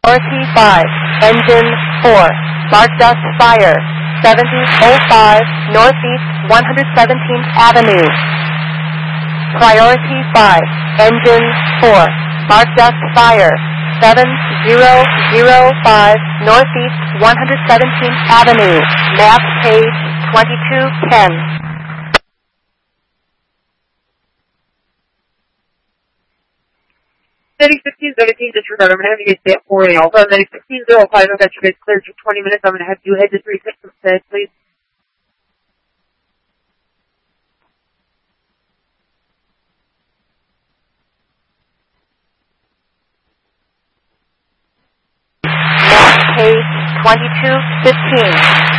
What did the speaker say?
Priority 5, engine 4, spark dust fire, 7005 Northeast 117th Avenue. Priority 5, engine 4, spark dust fire, 7005 Northeast 117th Avenue. Map page 2210. Medic 1617, disregard. I'm going to have you guys stay at 4 Alpha. Medic 1605, I've got you guys cleared for 20 minutes. I'm going to have you head to 36 instead, please. Map page 2215.